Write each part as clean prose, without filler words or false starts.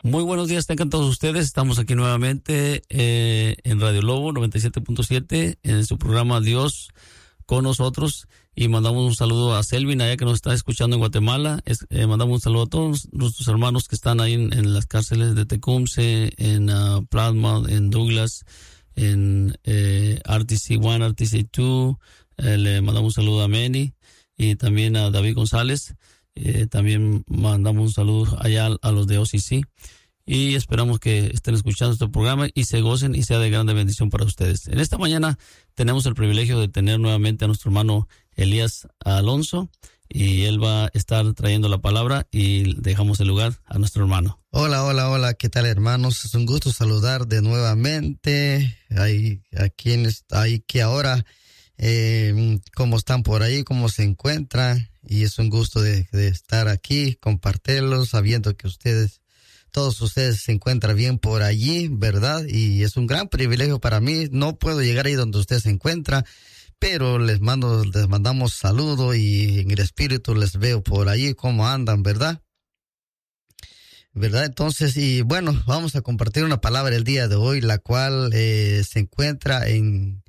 Muy buenos días, tengan todos ustedes. Estamos aquí nuevamente en Radio Lobo 97.7 en su programa Dios con nosotros, y mandamos un saludo a Selvin allá que nos está escuchando en Guatemala. Mandamos un saludo a todos nuestros hermanos que están ahí en las cárceles de Tecumseh, en Plymouth, en Douglas, en RTC 1, RTC 2. Le mandamos un saludo a Manny y también a David González. También mandamos un saludo allá a los de OCC, y esperamos que estén escuchando este programa y se gocen y sea de grande bendición para ustedes. En esta mañana tenemos el privilegio de tener nuevamente a nuestro hermano Elías Alonso, y él va a estar trayendo la palabra, y dejamos el lugar a nuestro hermano. Hola, ¿qué tal, hermanos? Es un gusto saludar de nuevamente a quienes que ahora, cómo están por ahí, cómo se encuentran, y es un gusto de estar aquí, compartirlos, sabiendo que todos ustedes se encuentran bien por allí, ¿verdad? Y es un gran privilegio para mí. No puedo llegar ahí donde usted se encuentra, pero les mandamos saludo, y en el espíritu les veo por allí cómo andan, ¿verdad? Entonces, y bueno, vamos a compartir una palabra el día de hoy, la cual se encuentra en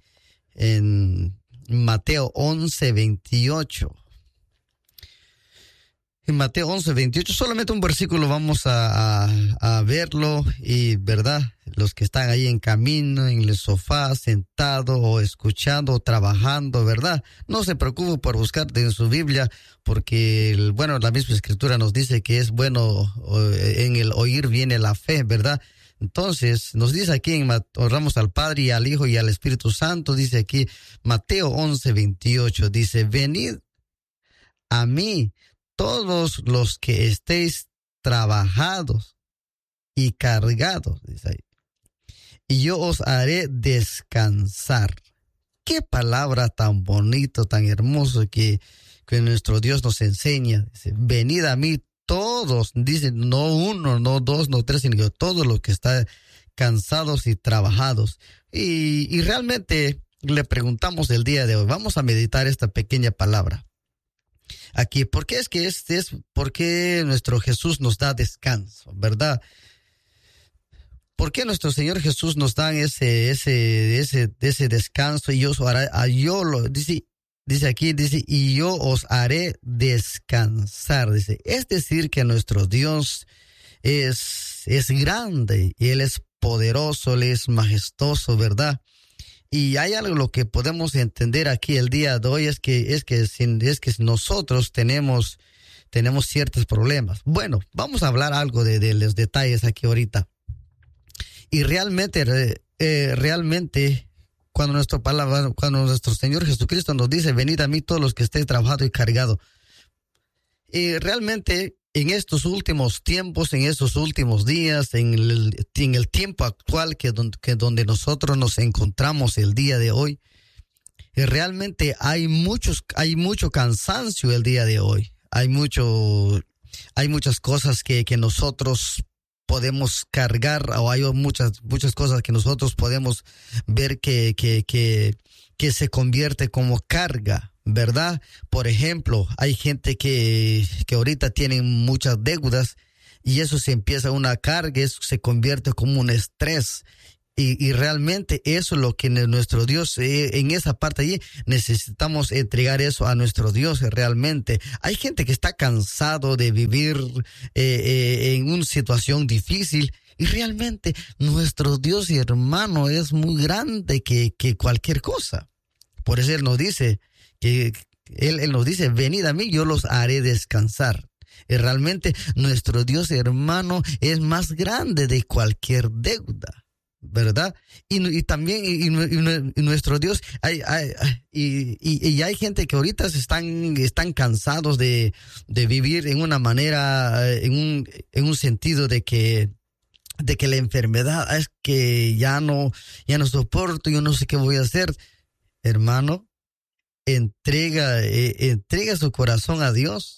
Mateo 11:28. En Mateo 11:28, solamente un versículo vamos a verlo, y verdad, los que están ahí en camino, en el sofá, sentado o escuchando o trabajando, verdad, no se preocupen por buscar en su Biblia, porque la misma escritura nos dice que es bueno, en el oír viene la fe, verdad. Entonces, nos dice aquí, oramos al Padre y al Hijo y al Espíritu Santo, dice aquí, Mateo 11:28, dice, venid a mí todos los que estéis trabajados y cargados, dice ahí, y yo os haré descansar. Qué palabra tan bonito, tan hermoso que nuestro Dios nos enseña. Dice, venid a mí todos, dice, no uno, no dos, no tres, sino todos los que están cansados y trabajados. Y realmente le preguntamos el día de hoy, vamos a meditar esta pequeña palabra aquí, porque porque nuestro Jesús nos da descanso, ¿verdad? ¿Por qué nuestro Señor Jesús nos da ese descanso? Y dice aquí, y yo os haré descansar, dice. Es decir, que nuestro Dios es grande, y Él es poderoso, Él es majestuoso, ¿verdad? Y hay algo lo que podemos entender aquí el día de hoy, es que nosotros tenemos ciertos problemas. Bueno, vamos a hablar algo de los detalles aquí ahorita. Y realmente, cuando nuestro Señor Jesucristo nos dice, venid a mí todos los que estéis trabajados y cargados, realmente en estos últimos tiempos, en estos últimos días, en el tiempo actual que donde nosotros nos encontramos el día de hoy, realmente hay mucho cansancio el día de hoy. Hay muchas cosas que nosotros podemos cargar, o hay muchas cosas que nosotros podemos ver que se convierte como carga, ¿verdad? Por ejemplo, hay gente que ahorita tienen muchas deudas, y eso se empieza una carga, eso se convierte como un estrés. Y realmente eso es lo que nuestro Dios, en esa parte allí, necesitamos entregar eso a nuestro Dios realmente. Hay gente que está cansado de vivir en una situación difícil, y realmente nuestro Dios, hermano, es muy grande que cualquier cosa. Por eso Él nos dice, Él nos dice, venid a mí, yo los haré descansar. Y realmente nuestro Dios, hermano, es más grande de cualquier deuda, ¿verdad? Y también nuestro Dios, hay gente que ahorita están cansados de vivir en una manera, en un sentido de que la enfermedad es que ya no soporto, yo no sé qué voy a hacer. Hermano, entrega su corazón a Dios,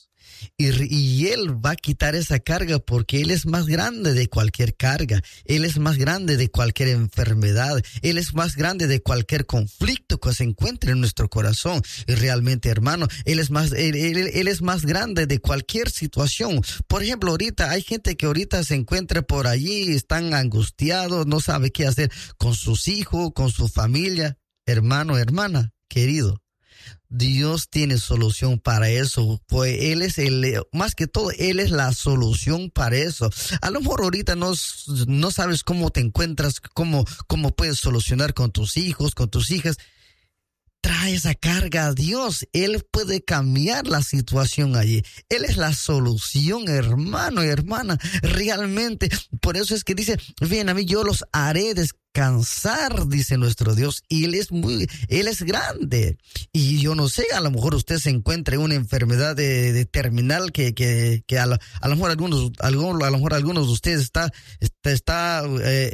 Y Él va a quitar esa carga porque Él es más grande de cualquier carga. Él es más grande de cualquier enfermedad. Él es más grande de cualquier conflicto que se encuentre en nuestro corazón. Y realmente, hermano, Él es más grande de cualquier situación. Por ejemplo, ahorita hay gente que ahorita se encuentra por allí, están angustiados, no sabe qué hacer con sus hijos, con su familia. Hermano, hermana, querido, Dios tiene solución para eso, pues Él es más que todo, Él es la solución para eso. A lo mejor ahorita no sabes cómo te encuentras, cómo puedes solucionar con tus hijos, con tus hijas. Trae esa carga a Dios. Él puede cambiar la situación allí. Él es la solución, hermano y hermana. Realmente, por eso es que dice, ven a mí, yo los haré descansar, dice nuestro Dios. Y Él es grande. Y yo no sé, a lo mejor usted se encuentra en una enfermedad de terminal que a lo mejor algunos de ustedes está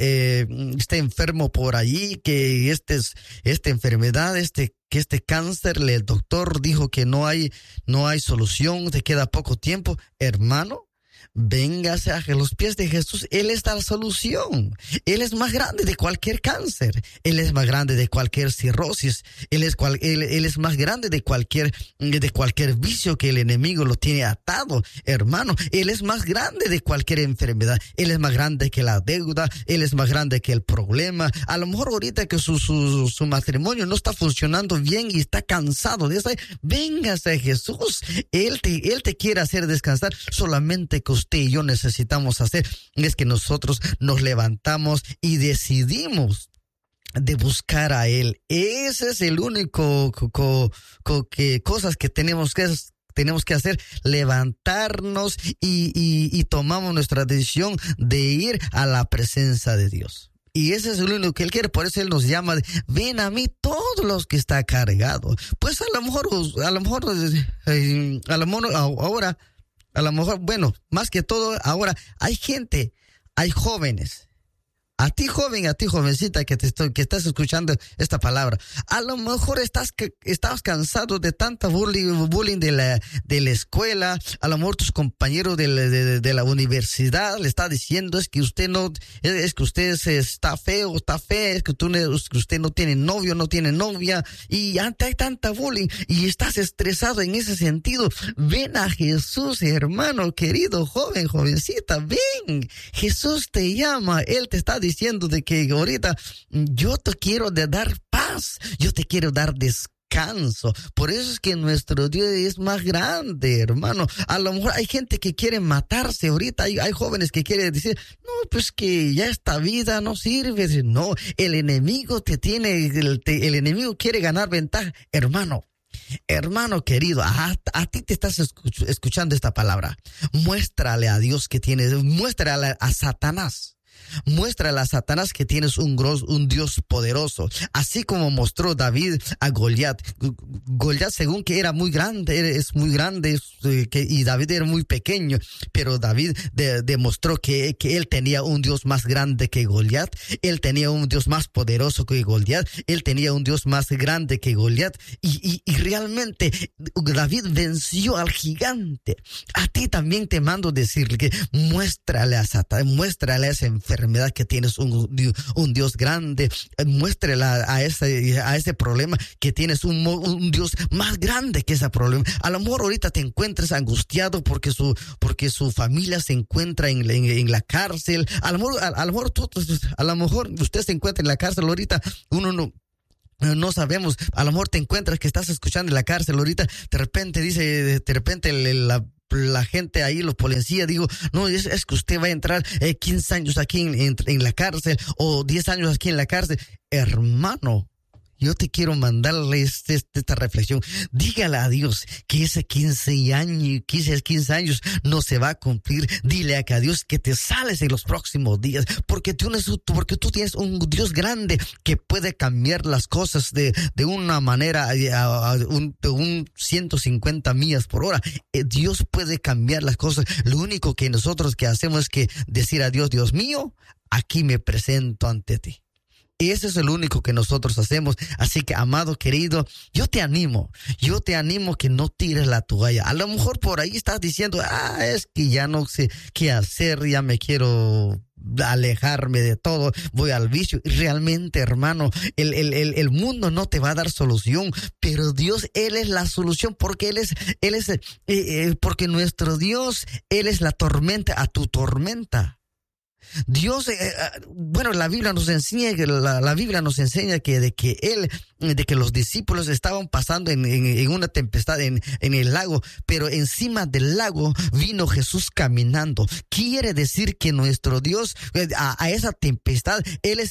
enfermo por allí, que esta enfermedad, que este cáncer, el doctor dijo que no hay solución, te queda poco tiempo. Hermano, véngase a los pies de Jesús. Él es la solución. Él es más grande de cualquier cáncer. Él es más grande de cualquier cirrosis. Él es más grande de cualquier vicio que el enemigo lo tiene atado. Hermano, Él es más grande de cualquier enfermedad. Él es más grande que la deuda. Él es más grande que el problema. A lo mejor ahorita que su matrimonio no está funcionando bien y está cansado de eso, véngase a Jesús. Él te quiere hacer descansar. Solamente que usted y yo necesitamos hacer es que nosotros nos levantamos y decidimos de buscar a Él. Ese es el único cosas que tenemos que hacer, levantarnos y tomamos nuestra decisión de ir a la presencia de Dios. Y ese es lo único que Él quiere. Por eso Él nos llama, ven a mí todos los que están cargados. Pues a lo mejor ahora, bueno, más que todo, ahora hay jóvenes. A ti joven, a ti jovencita que estás escuchando esta palabra, a lo mejor estás cansado de tanta bullying de la escuela. A lo mejor tus compañeros de la universidad le está diciendo es que usted está feo, está fea, es que usted no tiene novio, no tiene novia, y antes hay tanta bullying y estás estresado en ese sentido. Ven a Jesús, hermano querido, joven, jovencita, ven. Jesús te llama, Él te está diciendo de que ahorita yo te quiero dar paz, yo te quiero dar descanso. Por eso es que nuestro Dios es más grande, hermano. A lo mejor hay gente que quiere matarse ahorita, hay jóvenes que quieren decir, no, pues que ya esta vida no sirve. No, el enemigo el enemigo quiere ganar ventaja, hermano. Hermano querido, a ti te estás escuchando esta palabra. Muéstrale a Dios que tienes, muéstrale a Satanás. Muéstrale a Satanás que tienes un Dios poderoso, así como mostró David a Goliat. Goliat, según que era muy grande, es muy grande, y David era muy pequeño, pero David demostró que él tenía un Dios más grande que Goliat. Él tenía un Dios más poderoso que Goliat. Él tenía un Dios más grande que Goliat, y realmente David venció al gigante. A ti también te mando decirle que muéstrale a Satanás, muéstrale a esa enfermedad que tienes un Dios grande. Muéstrale a ese problema que tienes un Dios más grande que ese problema. A lo mejor ahorita te encuentres angustiado porque su familia se encuentra en la cárcel. A lo mejor usted se encuentra en la cárcel ahorita. Uno no sabemos, a lo mejor te encuentras que estás escuchando en la cárcel ahorita, de repente la gente ahí, los policías, digo, no, es que usted va a entrar 15 años aquí en la cárcel, o 10 años aquí en la cárcel. Hermano, yo te quiero mandarle esta reflexión. Dígale a Dios que ese 15 años no se va a cumplir. Dile a Dios que te sales en los próximos días, porque tú tienes un Dios grande que puede cambiar las cosas de una manera, de un 150 millas por hora. Dios puede cambiar las cosas. Lo único que nosotros que hacemos es que decir a Dios, Dios mío, aquí me presento ante ti. Ese es el único que nosotros hacemos. Así que, amado querido, yo te animo que no tires la toalla. A lo mejor por ahí estás diciendo, es que ya no sé qué hacer, ya me quiero alejarme de todo, voy al vicio. Y realmente, hermano, el mundo no te va a dar solución, pero Dios, Él es la solución, porque porque nuestro Dios, Él es la tormenta a tu tormenta. Dios, la Biblia nos enseña que los discípulos estaban pasando en una tempestad en el lago, pero encima del lago vino Jesús caminando. Quiere decir que nuestro Dios, a esa tempestad,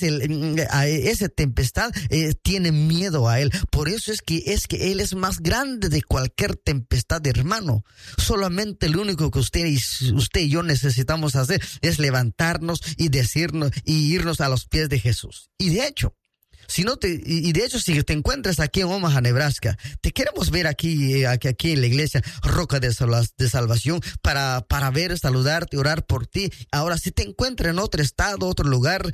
esa tempestad tiene miedo a Él. Por eso es que Él es más grande de cualquier tempestad, hermano. Solamente lo único que usted y yo necesitamos hacer es levantarnos y decirnos y irnos a los pies de Jesús. Y de hecho, si te encuentras aquí en Omaha, Nebraska, te queremos ver aquí en la iglesia Roca de Salvación para ver, saludarte, orar por ti. Ahora, si te encuentras en otro estado, otro lugar,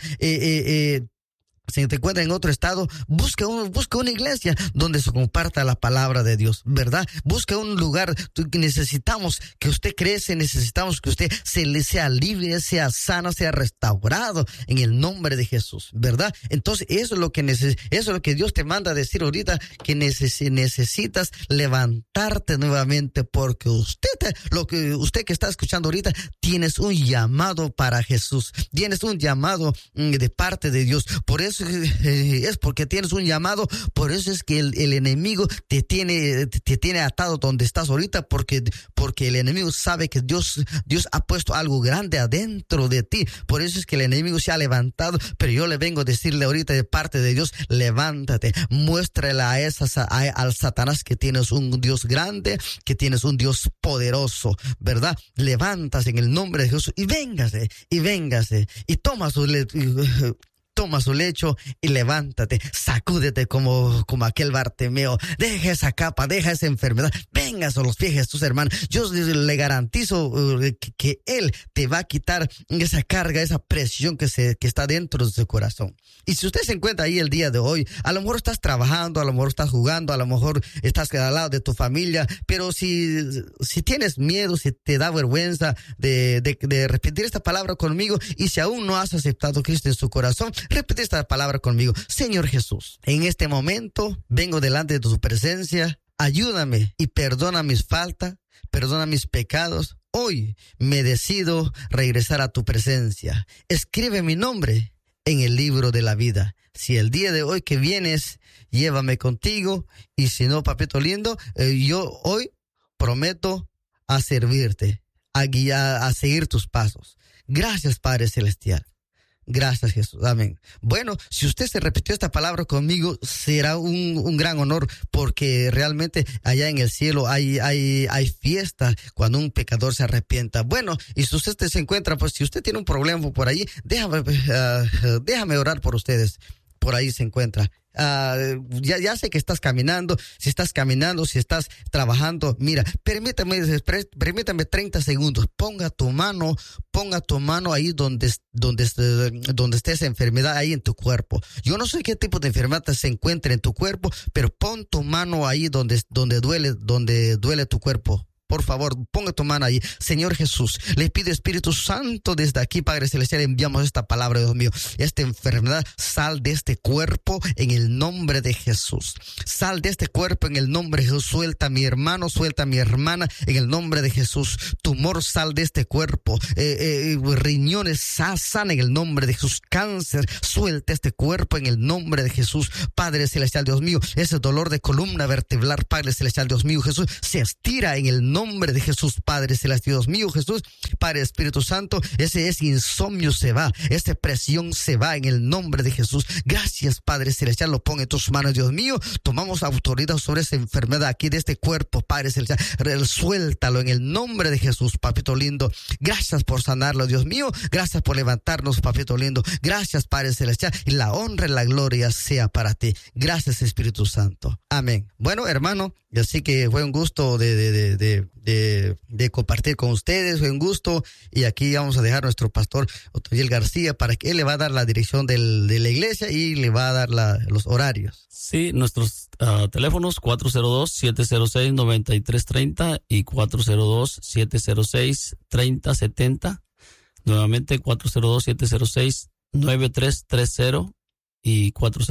si te encuentras en otro estado, busca una iglesia donde se comparta la palabra de Dios, ¿verdad? Busca un lugar. Necesitamos que usted crece, necesitamos que usted sea libre, sea sano, sea restaurado en el nombre de Jesús, ¿verdad? Entonces, eso es lo que Dios te manda a decir ahorita, que necesitas levantarte nuevamente, porque usted que está escuchando ahorita, tienes un llamado para Jesús, tienes un llamado de parte de Dios. Por eso es porque tienes un llamado, por eso es que el enemigo te tiene atado donde estás ahorita, porque el enemigo sabe que Dios ha puesto algo grande adentro de ti. Por eso es que el enemigo se ha levantado, pero yo le vengo a decirle ahorita de parte de Dios, levántate, muéstrale al Satanás que tienes un Dios grande, que tienes un Dios poderoso, ¿verdad? Levántase en el nombre de Jesús y véngase, y toma su lecho y levántate, sacúdete como aquel Bartimeo, deja esa capa, deja esa enfermedad, vengas a los pies de Jesús, hermano. Yo le garantizo que Él te va a quitar esa carga, esa presión que está dentro de su corazón. Y si usted se encuentra ahí el día de hoy, a lo mejor estás trabajando, a lo mejor estás jugando, a lo mejor estás al lado de tu familia, pero si tienes miedo, si te da vergüenza de repetir esta palabra conmigo, y si aún no has aceptado a Cristo en su corazón, repite esta palabra conmigo. Señor Jesús, en este momento vengo delante de tu presencia. Ayúdame y perdona mis faltas, perdona mis pecados. Hoy me decido regresar a tu presencia. Escribe mi nombre en el libro de la vida. Si el día de hoy que vienes, llévame contigo. Y si no, papito lindo, yo hoy prometo a servirte, a guiar, a seguir tus pasos. Gracias, Padre Celestial. Gracias, Jesús. Amén. Bueno, si usted se repitió esta palabra conmigo, será un gran honor, porque realmente allá en el cielo hay fiesta cuando un pecador se arrepienta. Bueno, y si usted se encuentra, pues si usted tiene un problema por ahí, déjame orar por ustedes. Por ahí se encuentra. Ya sé que estás caminando, si estás trabajando, mira, permítame 30 segundos, ponga tu mano ahí donde esté esa enfermedad ahí en tu cuerpo. Yo no sé qué tipo de enfermedad se encuentra en tu cuerpo, pero pon tu mano ahí donde duele tu cuerpo. Por favor, ponga tu mano ahí. Señor Jesús, le pido, Espíritu Santo, desde aquí, Padre Celestial, enviamos esta palabra, Dios mío. Esta enfermedad, sal de este cuerpo en el nombre de Jesús. Sal de este cuerpo en el nombre de Jesús. Suelta a mi hermano, suelta a mi hermana en el nombre de Jesús. Tumor, sal de este cuerpo. Riñones, sana en el nombre de Jesús. Cáncer, suelta este cuerpo en el nombre de Jesús. Padre Celestial, Dios mío, ese dolor de columna vertebral, Padre Celestial, Dios mío, Jesús, se estira en el nombre de Jesús, Padre Celestial, Dios mío, Jesús, Padre Espíritu Santo, ese insomnio se va, esa presión se va en el nombre de Jesús. Gracias, Padre Celestial, lo pongo en tus manos, Dios mío. Tomamos autoridad sobre esa enfermedad aquí de este cuerpo, Padre Celestial. Suéltalo en el nombre de Jesús, papito lindo. Gracias por sanarlo, Dios mío. Gracias por levantarnos, papito lindo. Gracias, Padre Celestial, y la honra y la gloria sea para ti. Gracias, Espíritu Santo. Amén. Bueno, hermano, así que fue un gusto de compartir con ustedes. Fue un gusto. Y aquí vamos a dejar a nuestro pastor Otoniel García para que él le va a dar la dirección de la iglesia y le va a dar los horarios. Sí, nuestros teléfonos 402-706-9330 y 402-706-3070. Nuevamente 402-706-9330 y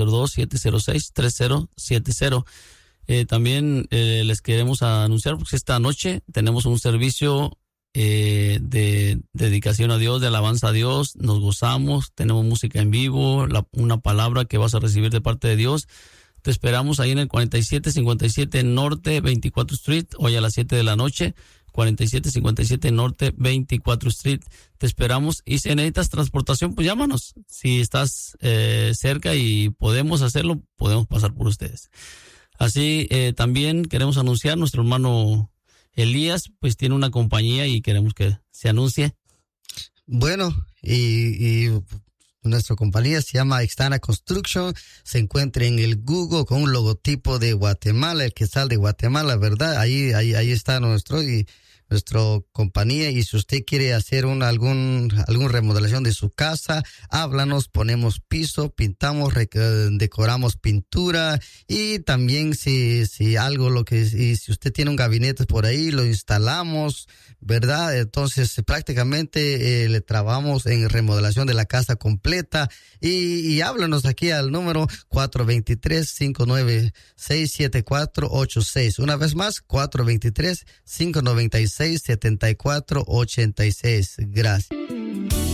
402-706-3070. También les queremos anunciar, porque esta noche tenemos un servicio de dedicación a Dios, de alabanza a Dios. Nos gozamos, tenemos música en vivo, una palabra que vas a recibir de parte de Dios. Te esperamos ahí en el 4757 Norte 24 Street, hoy a las 7 de la noche. 4757 Norte 24 Street. Te esperamos. Y si necesitas transportación, pues llámanos. Si estás cerca y podemos hacerlo, podemos pasar por ustedes. Así también queremos anunciar, nuestro hermano Elías pues tiene una compañía y queremos que se anuncie. Bueno, y nuestra compañía se llama Extana Construction. Se encuentra en el Google con un logotipo de Guatemala, el que sale de Guatemala, ¿verdad? Ahí está nuestra compañía. Y si usted quiere hacer algún remodelación de su casa, háblanos, ponemos piso, pintamos, decoramos pintura, y también si usted tiene un gabinete por ahí, lo instalamos, ¿verdad? Entonces prácticamente le trabajamos en remodelación de la casa completa, y háblanos aquí al número 423-596-7486. Una vez más, 423-596-7486. Gracias.